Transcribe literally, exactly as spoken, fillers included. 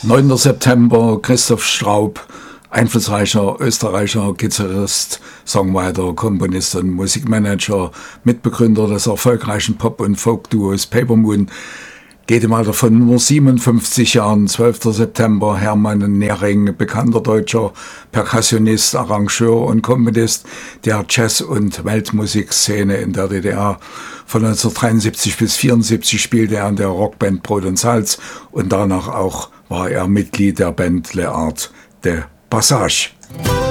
neunter September, Christoph Straub, einflussreicher österreicher Gitarrist, Songwriter, Komponist und Musikmanager, Mitbegründer des erfolgreichen Pop- und Folk-Duos Paper Moon, geht im Alter von nur siebenundfünfzig Jahren, zwölfter September, Hermann Nehring, bekannter deutscher Perkussionist, Arrangeur und Komponist der Jazz- und Weltmusikszene in der D D R. Von neunzehnhundertdreiundsiebzig bis vierundsiebzig spielte er in der Rockband Brot und Salz und danach auch war er Mitglied der Band Le Art de Passage.